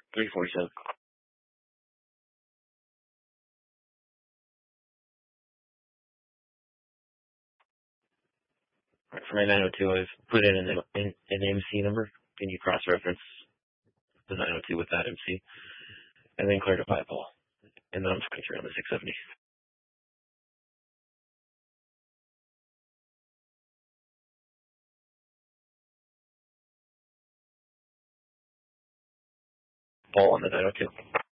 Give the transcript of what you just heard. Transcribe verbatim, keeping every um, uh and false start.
three forty-seven. All right, for my nine oh two, I've put in an, in, an M C number. Can you cross-reference the nine oh two with that M C? And then clear to five ball. And then I'm just going to turn on the six seventy. Ball on the nine oh two.